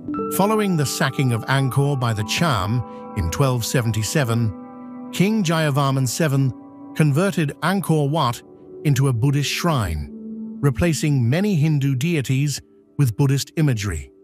Following the sacking of Angkor by the Cham in 1277, King Jayavarman VII converted Angkor Wat into a Buddhist shrine, replacing many Hindu deities with Buddhist imagery.